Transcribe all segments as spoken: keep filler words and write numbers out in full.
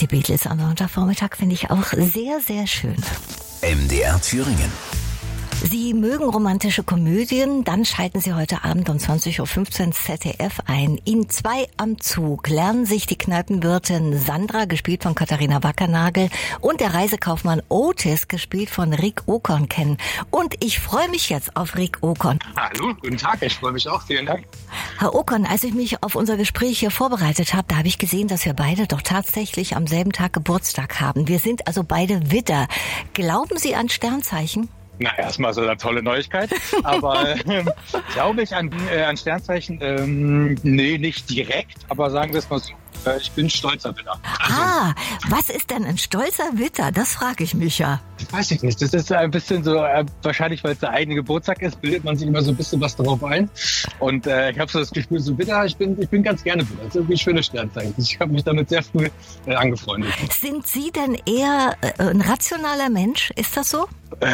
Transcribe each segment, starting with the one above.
Die Beatles am Sonntagvormittag finde ich auch sehr, sehr schön. M D R Thüringen. Sie mögen romantische Komödien, dann schalten Sie heute Abend um zwanzig Uhr fünfzehn Z D F ein. In Zwei am Zug lernen sich die Kneipenwirtin Sandra, gespielt von Katharina Wackernagel, und der Reisekaufmann Otis, gespielt von Rick Okon, kennen. Und ich freue mich jetzt auf Rick Okon. Hallo, guten Tag, ich freue mich auch, vielen Dank. Herr Okon, als ich mich auf unser Gespräch hier vorbereitet habe, da habe ich gesehen, dass wir beide doch tatsächlich am selben Tag Geburtstag haben. Wir sind also beide Widder. Glauben Sie an Sternzeichen? Na, erstmal so eine tolle Neuigkeit, aber ähm, glaube ich an, äh, an Sternzeichen? Ähm, nee, nicht direkt, aber sagen wir es mal so, äh, ich bin stolzer Widder. Also, ah, was ist denn ein stolzer Widder? Das frage ich mich ja. Weiß ich nicht, das ist ein bisschen so, äh, wahrscheinlich weil es der eigene Geburtstag ist, bildet man sich immer so ein bisschen was darauf ein. Und äh, ich habe so das Gefühl, so Widder, ich bin, ich bin ganz gerne Widder. Das ist irgendwie ein schönes Sternzeichen. Ich habe mich damit sehr früh äh, angefreundet. Sind Sie denn eher äh, ein rationaler Mensch? Ist das so?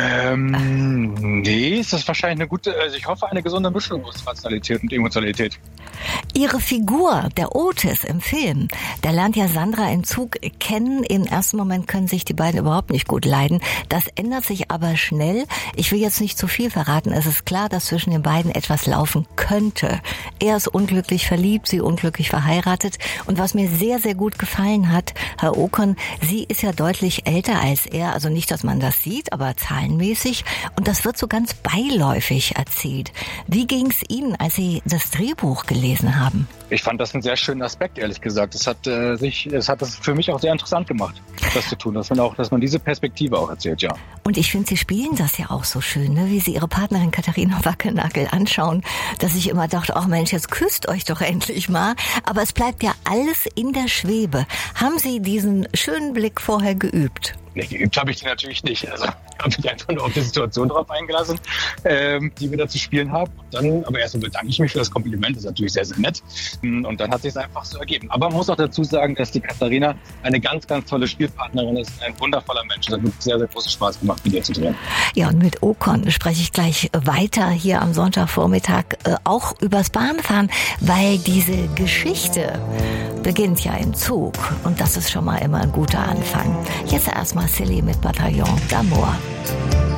Ähm, nee, ist das wahrscheinlich eine gute, also ich hoffe, eine gesunde Mischung aus Rationalität und Emotionalität. Ihre Figur, der Otis im Film, der lernt ja Sandra im Zug kennen. Im ersten Moment können sich die beiden überhaupt nicht gut leiden. Das ändert sich aber schnell. Ich will jetzt nicht zu viel verraten. Es ist klar, dass zwischen den beiden etwas laufen könnte. Er ist unglücklich verliebt, sie unglücklich verheiratet. Und was mir sehr, sehr gut gefallen hat, Herr Okon, sie ist ja deutlich älter als er. Also nicht, dass man das sieht, aber zahlenmäßig. Und das wird so ganz beiläufig erzählt. Wie ging es Ihnen, als Sie das Drehbuch gelesen haben? Ich fand das einen sehr schönen Aspekt, ehrlich gesagt. Es hat äh, sich, es hat das für mich auch sehr interessant gemacht, das zu tun, dass man auch, dass man diese Perspektive auch erzählt, ja. Und ich finde, Sie spielen das ja auch so schön, ne? Wie Sie Ihre Partnerin Katharina Wackernagel anschauen, dass ich immer dachte, ach Mensch, jetzt küsst euch doch endlich mal. Aber es bleibt ja alles in der Schwebe. Haben Sie diesen schönen Blick vorher geübt? Nee, geübt habe ich die natürlich nicht. Also habe mich einfach nur auf die Situation drauf eingelassen, ähm, die wir da zu spielen haben. Dann, aber erstmal bedanke ich mich für das Kompliment, das ist natürlich sehr, sehr nett. Und dann hat sich es einfach so ergeben. Aber man muss auch dazu sagen, dass die Katharina eine ganz, ganz tolle Spielpartnerin ist, ein wundervoller Mensch. Es hat wirklich sehr, sehr großen Spaß gemacht, mit ihr zu drehen. Ja, und mit Okon spreche ich gleich weiter hier am Sonntagvormittag äh, auch übers Bahnfahren, weil diese Geschichte beginnt ja im Zug. Und das ist schon mal immer ein guter Anfang. Jetzt erstmal Silly mit Bataillon d'Amour.